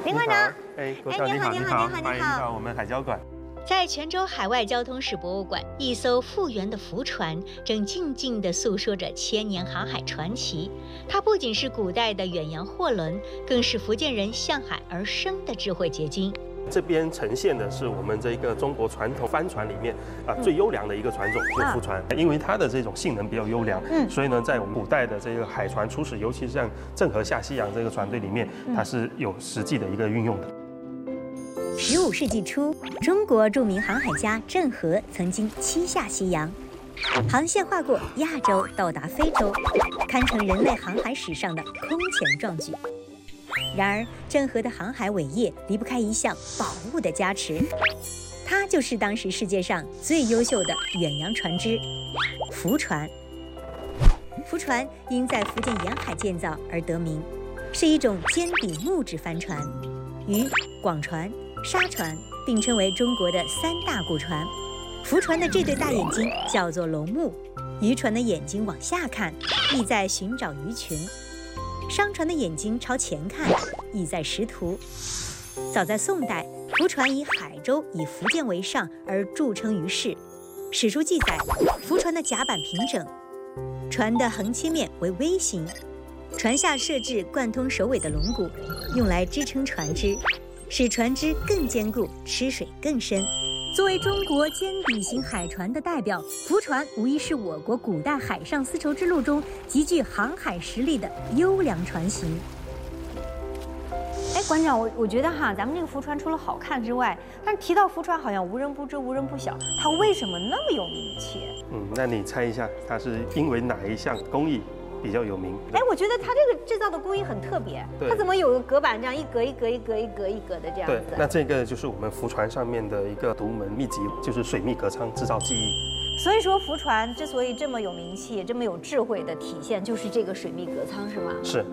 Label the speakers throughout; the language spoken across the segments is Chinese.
Speaker 1: 林馆长，
Speaker 2: 国长你好，
Speaker 1: 你好，
Speaker 2: 欢迎到我们海交馆。
Speaker 3: 在泉州海外交通史博物馆，一艘复原的浮船正静静地诉说着千年航海传奇。它不仅是古代的远洋货轮，更是福建人向海而生的智慧结晶。
Speaker 2: 这边呈现的是我们这个中国传统帆船里面最优良的一个船种，就是浮船。因为它的这种性能比较优良，所以呢，在我们古代的这个海船出使，尤其是像郑和下西洋这个船队里面，它是有实际的一个运用的。
Speaker 1: 15世纪初，中国著名航海家郑和曾经七下西洋，航线划过亚洲，到达非洲，堪称人类航海史上的空前壮举。然而，郑和的航海伟业离不开一项宝物的加持，它就是当时世界上最优秀的远洋船只——浮船。浮船因在福建沿海建造而得名，是一种尖底木质帆船，与广船、沙船并称为中国的3大古船。浮船的这对大眼睛叫做龙目，渔船的眼睛往下看，意在寻找鱼群；商船的眼睛朝前看，意在识途。早在宋代，浮船以海州以福建为上而著称于世。史书记载，浮船的甲板平整，船的横切面为 V 型，船下设置贯通首尾的龙骨，用来支撑船只，使船只更坚固，吃水更深。作为中国尖底型海船的代表，浮船无疑是我国古代海上丝绸之路中极具航海实力的优良船型。
Speaker 4: 馆长，我觉得咱们这个浮船除了好看之外，但是提到浮船好像无人不知、无人不晓，它为什么那么有名气？
Speaker 2: 那你猜一下，它是因为哪一项工艺比较有名？
Speaker 4: 我觉得它这个制造的工艺很特别，它怎么有个隔板这样一格一格一格一格一格的这样子？
Speaker 2: 对，那这个就是我们浮船上面的一个独门秘籍，就是水密隔舱制造技艺。
Speaker 4: 所以说，浮船之所以这么有名气、这么有智慧的体现，就是这个水密隔舱，是吗？
Speaker 2: 是。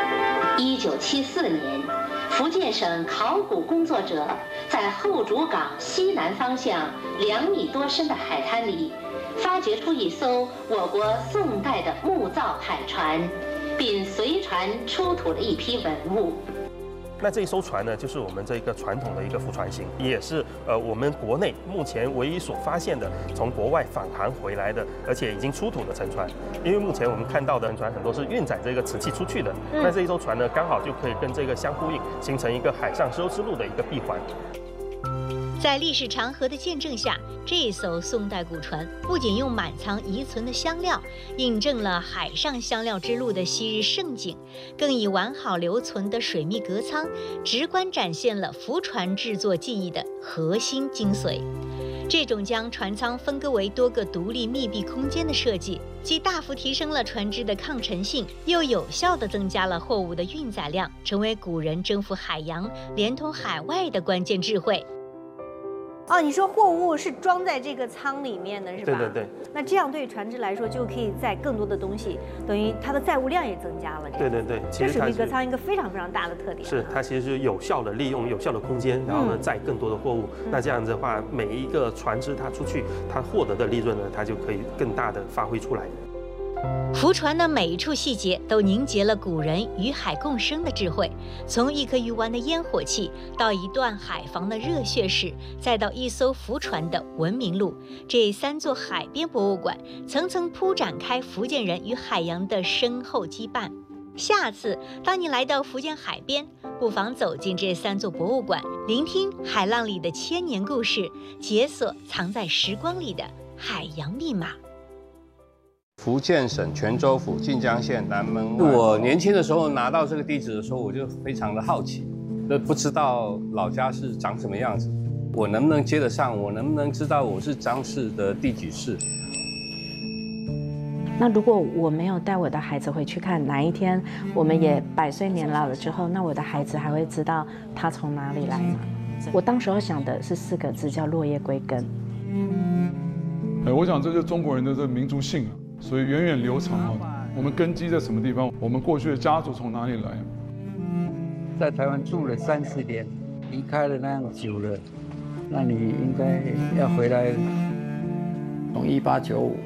Speaker 5: 1974年，福建省考古工作者在后竹港西南方向2米多深的海滩里，发掘出一艘我国宋代的木造海船，并随船出土了一批文物。
Speaker 2: 那这一艘船呢，就是我们这个传统的一个浮船型，也是我们国内目前唯一所发现的从国外返航回来的，而且已经出土的沉船。因为目前我们看到的沉船很多是运载这个瓷器出去的，那这一艘船呢，刚好就可以跟这个相呼应，形成一个海上丝绸之路的一个闭环。
Speaker 3: 在历史长河的见证下，这艘宋代古船不仅用满藏遗存的香料印证了海上香料之路的昔日盛景，更以完好留存的水密隔舱直观展现了浮船制作技艺的核心精髓。这种将船舱分割为多个独立密闭空间的设计，既大幅提升了船只的抗沉性，又有效地增加了货物的运载量，成为古人征服海洋、连通海外的关键智慧。
Speaker 4: 你说货物是装在这个舱里面的，是吧？
Speaker 2: 对。
Speaker 4: 那这样对船只来说，就可以载更多的东西，等于它的载物量也增加了。
Speaker 2: 对。
Speaker 4: 这水密隔舱一个非常非常大的特点。
Speaker 2: 是它其实是有效的利用有效的空间，然后呢载更多的货物。那这样子的话，每一个船只它出去，它获得的利润呢，它就可以更大的发挥出来。
Speaker 3: 浮船的每一处细节都凝结了古人与海共生的智慧，从一颗鱼丸的烟火气，到一段海防的热血史，再到一艘浮船的文明路，这3座海边博物馆层层铺展开福建人与海洋的深厚羁绊。下次当你来到福建海边，不妨走进这3座博物馆，聆听海浪里的千年故事，解锁藏在时光里的海洋密码。
Speaker 6: 福建省泉州府晋江县南门湾。我年轻的时候拿到这个地址的时候，我就非常的好奇，不知道老家是长什么样子，我能不能接得上？我能不能知道我是张氏的第几世？
Speaker 7: 那如果我没有带我的孩子回去看，哪一天我们也百岁年老了之后，那我的孩子还会知道他从哪里来吗？我当时候想的是4个字，叫落叶归根。
Speaker 8: 我想这就是中国人的这民族性啊。所以源远流长我们根基在什么地方？我们过去的家族从哪里来？
Speaker 9: 在台湾住了30年，离开了那样久了，那你应该要回来。从1895